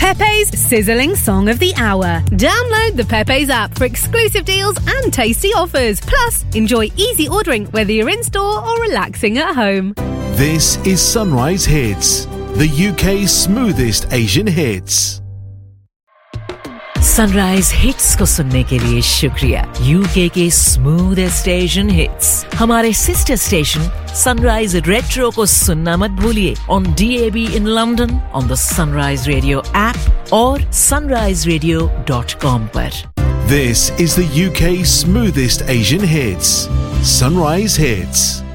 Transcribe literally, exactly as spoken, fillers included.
Pepe's Sizzling Song of the Hour. Download the Pepe's app for exclusive deals and tasty offers. Plus, enjoy easy ordering whether you're in store or relaxing at home. This is Sunrise Hits, the U K's smoothest Asian hits. Sunrise Hits को सुनने के लिए शुक्रिया. UK के smoothest Asian hits हमारे sister station Sunrise Retro को सुनना मत भूलिए on D A B in London, on the Sunrise Radio app और sunrise radio dot com पर. This is the U K's smoothest Asian hits. Sunrise Hits.